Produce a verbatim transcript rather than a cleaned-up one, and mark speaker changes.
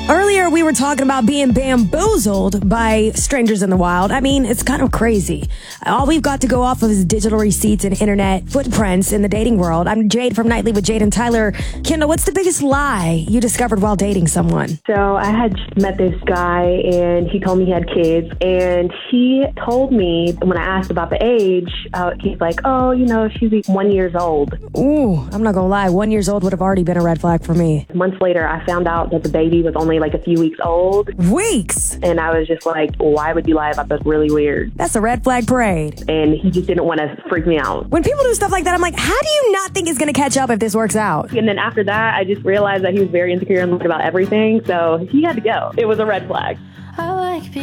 Speaker 1: Earlier, we were talking about being bamboozled by strangers in the wild. I mean, it's kind of crazy. All we've got to go off of is digital receipts and internet footprints in the dating world. I'm Jade from Nightly with Jade and Tyler. Kendall, what's the biggest lie you discovered while dating someone?
Speaker 2: So I had just met this guy, and he told me he had kids. And he told me, when I asked about the age, uh, he's like, oh, you know, she's one years old.
Speaker 1: Ooh, I'm not going to lie. One years old would have already been a red flag for me.
Speaker 2: Months later, I found out that the baby was only like a few weeks old.
Speaker 1: Weeks?
Speaker 2: And I was just like, why would you lie about this? Really weird.
Speaker 1: That's a red flag parade.
Speaker 2: And he just didn't want to freak me out.
Speaker 1: When people do stuff like that, I'm like, how do you not think it's going to catch up if this works out?
Speaker 2: And then after that, I just realized that he was very insecure and lied about everything. So he had to go. It was a red flag.
Speaker 3: I like being